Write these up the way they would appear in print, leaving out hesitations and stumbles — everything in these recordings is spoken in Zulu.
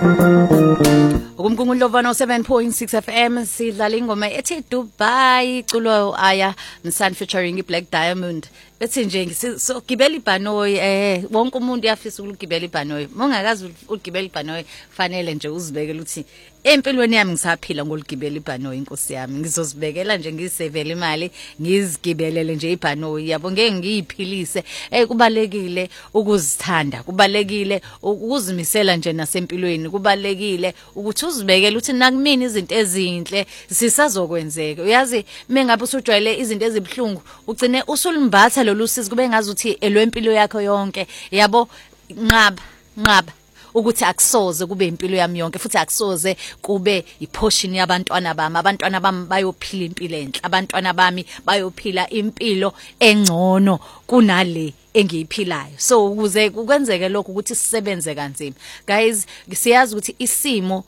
Ukumkungulovana 7.6 FM sidlala ingoma ethi Dubai culo aya Msan featuring Black Diamond. Bethi nje ngizogibela ibhanoyi wonke umuntu uyafisa ukugibela ibhanoyi. Mongakazi ukugibela ibhanoyi fanele nje uzibekele uthi empilweni yami ngisaphila ngolugibela ibhanoyi inkosi yami. Ngizozibekela nje ngisevele imali ngizigibelele nje ibhanoyi yabo ngeke ngiyiphilise. Kubalekile ukuzithanda, kubalekile ukuzimisela nje nasempilweni, kubalekile ukuthi uzibekele uthi nakumina izinto ezinhle sisazokwenzeka. Uyazi mengabe usujwayele izinto ezibhlungu ugcine usulimbatha lolu sizo kube ngazuthi elwempilo yakho yonke yabo nqaba ukuthi akusoze kube impilo yami yonke futhi akusoze kube iportion yabantwana bami. Abantwana bami bayophila impilo enhle, abantwana bami bayophila impilo engcono kunale engiyiphilayo. So ukuze kwenzeke lokho ukuthi sisebenze kanzima guys, siyazi ukuthi isimo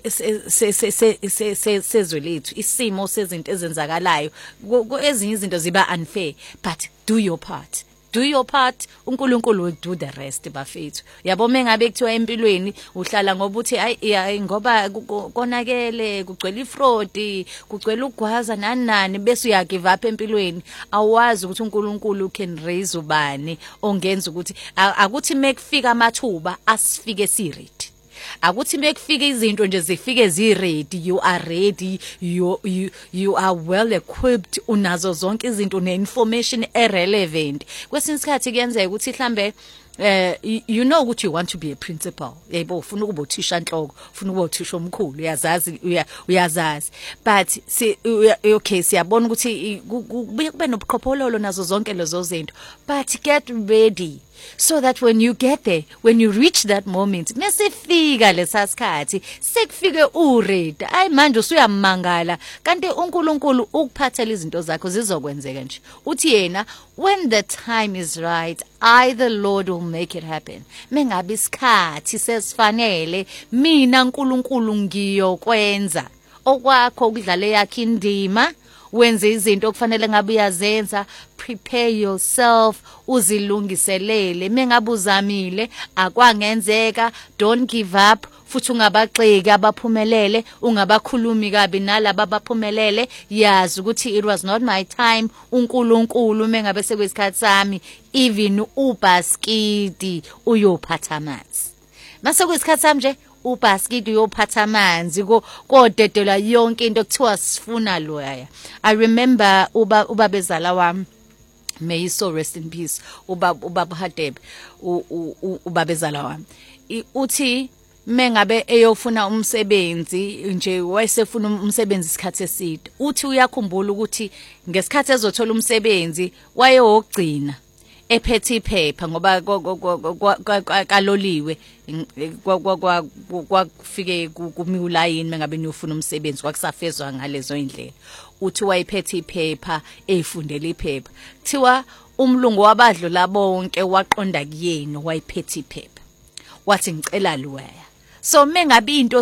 sezwe lethu, isimo sezinto ezenzakalayo ezinye izinto ziba unfair, but do your part. Do your part, uNkulunkulu will do the rest bafethu. Yabo mengabe kuthiwa empilweni uhlala ngoba uthi hayi ngoba konakele kugcwele ifraud, kugcwele ugwaza nani bese uya give up empilweni. Awazi ukuthi uNkulunkulu can raise ubani ongenza ukuthi akuthi mekufika amathuba asifike siready. Akuthi mekufika izinto nje zifike ziready, you are ready, you are well equipped, unazo zonke izinto ne-information relevant. Kwesinye isikhathi kuyenzeka ukuthi mhlambe you know ukuthi you want to be a principal, yebo ufuna ukuba uthisha nhloko, ufuna ukuba uthisha omkhulu, uyazazi, but okay siyabona ukuthi kube nobuqhophololo nazo zonke lezo zinto, but get ready so that when you get there, when you reach that moment, mesifika lesasikhathi sekufike uready. Ay manje usuyamangala kanti uNkulunkulu ukuphathela izinto zakho zizokwenzeka nje. Uthi yena when the time is right, the Lord will make it happen. Mengabe isikhathi sesifanele mina uNkulunkulu ngiyokwenza okwakho ukudlala yakhe indima, wenze izinto okufanele ngabe uyazenza. Prepare yourself, uzilungiselele. Mengabe uzamile akwangenzeka, don't give up. Futhi ungabagxeki abaphumelele, ungabakhulumi kabi nalabo abaphumelele. Yazi ukuthi it was not my time. uNkulunkulu mengabe sekwesikhathi sami, even uBaskidi uyophatha amanzi. Mase kwesikhathi sami nje uBaskidi uyophatha amanzi kodedela yonke into kuthiwa sifuna loya. I remember ubabezala wami, may he so rest in peace, ubaba Hadebe, ubabezala wami uthi mengabe eyofuna umsebenzi nje wayesefuna umsebenzi isikhathi eside, uthi uyakhumbula ukuthi ngesikhathi ezothola umsebenzi wayewogcina ephethe iphepha ngoba kaloliwe kwafike kumiulayini mengabe niyofuna umsebenzi kwakusafezwa ngalezo indlela. Uthi wayephethe iphepha efundela iphepha, kuthiwa umlungu wabadlula bonke waqonda kuyena wayephethe iphepha wathi ngicela loya. So mengabe into